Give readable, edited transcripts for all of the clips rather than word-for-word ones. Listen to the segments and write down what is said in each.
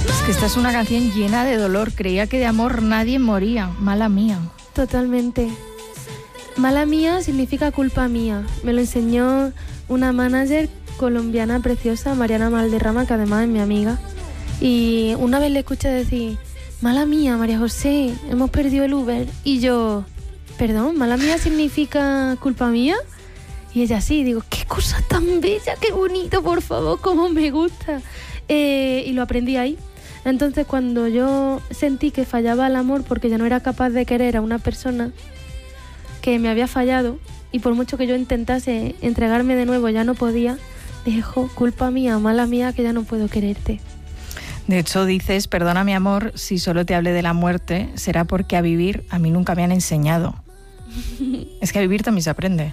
Es que esta es una canción llena de dolor. Creía que de amor nadie moría. Mala mía. Totalmente. Mala mía significa culpa mía. Me lo enseñó una manager colombiana preciosa, Mariana Valderrama, que además es mi amiga. Y una vez le escuché decir: mala mía, María José, hemos perdido el Uber. Y yo, perdón, mala mía significa culpa mía. Y ella sí, digo, qué cosa tan bella, qué bonito, por favor, cómo me gusta. Y lo aprendí ahí. Entonces, cuando yo sentí que fallaba el amor porque ya no era capaz de querer a una persona que me había fallado, y por mucho que yo intentase entregarme de nuevo ya no podía, dije, culpa mía, mala mía, que ya no puedo quererte. De hecho dices: perdona mi amor, si solo te hablé de la muerte, será porque a vivir a mí nunca me han enseñado. Es que a vivir también se aprende.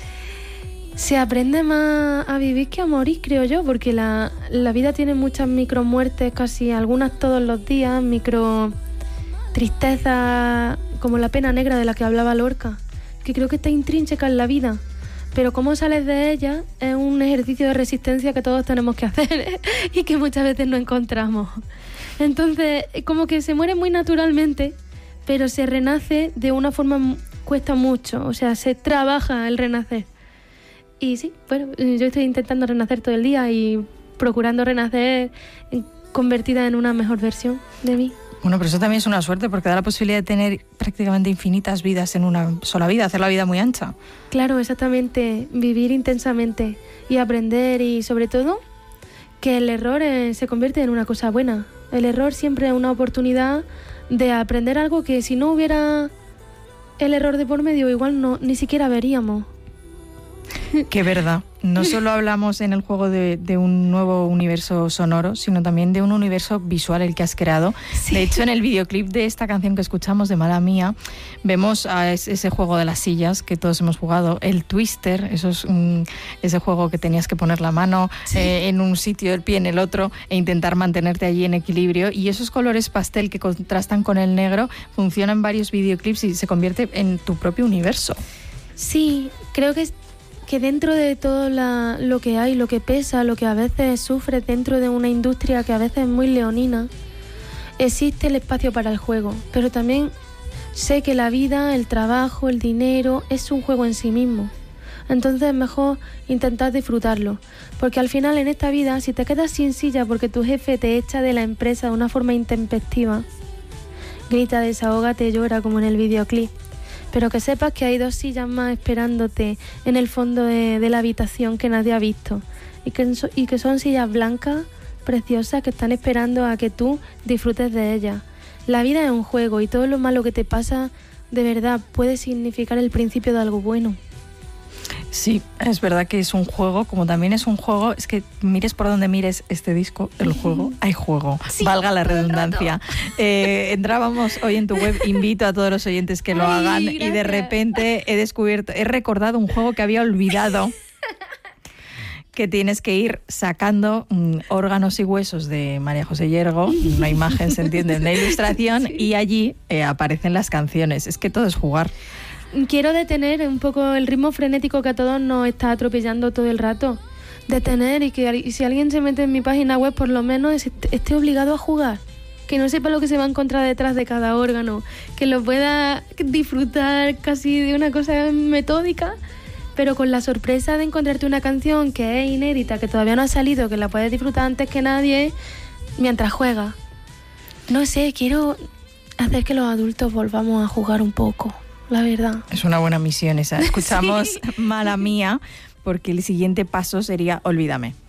Se aprende más a vivir que a morir, creo yo, porque la vida tiene muchas micromuertes, casi algunas todos los días, micro tristezas, como la pena negra de la que hablaba Lorca, que creo que está intrínseca en la vida. Pero cómo sales de ella es un ejercicio de resistencia que todos tenemos que hacer y que muchas veces no encontramos. Entonces, como que se muere muy naturalmente, pero se renace de una forma, cuesta mucho, o sea, se trabaja el renacer. Y sí, bueno, yo estoy intentando renacer todo el día y procurando renacer convertida en una mejor versión de mí. Bueno, pero eso también es una suerte, porque da la posibilidad de tener prácticamente infinitas vidas en una sola vida, hacer la vida muy ancha. Claro, exactamente, vivir intensamente y aprender, y sobre todo que el error se convierte en una cosa buena. El error siempre es una oportunidad de aprender algo que si no hubiera el error de por medio igual no, ni siquiera veríamos. Qué verdad. No solo hablamos en el juego de un nuevo universo sonoro, sino también de un universo visual el que has creado. Sí. De hecho, en el videoclip de esta canción que escuchamos, de Mala Mía, vemos a ese juego de las sillas que todos hemos jugado, el twister, eso es ese juego que tenías que poner la mano en un sitio, el pie en el otro, e intentar mantenerte allí en equilibrio. Y esos colores pastel que contrastan con el negro funcionan en varios videoclips y se convierte en tu propio universo. Sí, creo que dentro de todo lo que hay, lo que pesa, lo que a veces sufre dentro de una industria que a veces es muy leonina, existe el espacio para el juego. Pero también sé que la vida, el trabajo, el dinero es un juego en sí mismo. Entonces es mejor intentar disfrutarlo, porque al final en esta vida, si te quedas sin silla porque tu jefe te echa de la empresa de una forma intempestiva, grita, desahógate, llora como en el videoclip. Pero que sepas que hay 2 sillas más esperándote en el fondo de la habitación que nadie ha visto. Y que son sillas blancas, preciosas, que están esperando a que tú disfrutes de ellas. La vida es un juego y todo lo malo que te pasa, de verdad, puede significar el principio de algo bueno. Sí, es verdad que es un juego, como también es un juego, es que mires por donde mires este disco, el juego, hay juego, sí, valga la redundancia. Entrábamos hoy en tu web, invito a todos los oyentes que lo hagan, gracias. Y de repente he recordado un juego que había olvidado, que tienes que ir sacando órganos y huesos de María José Yergo, una imagen, se entiende, una ilustración, sí. Y allí aparecen las canciones, es que todo es jugar. Quiero detener un poco el ritmo frenético que a todos nos está atropellando todo el rato. Detener y si alguien se mete en mi página web, por lo menos esté obligado a jugar. Que no sepa lo que se va a encontrar detrás de cada órgano. Que lo pueda disfrutar casi de una cosa metódica, pero con la sorpresa de encontrarte una canción que es inédita, que todavía no ha salido, que la puedes disfrutar antes que nadie mientras juegas. No sé, quiero hacer que los adultos volvamos a jugar un poco. La verdad. Es una buena misión esa. Escuchamos Sí. Mala Mía, porque el siguiente paso sería Olvídame.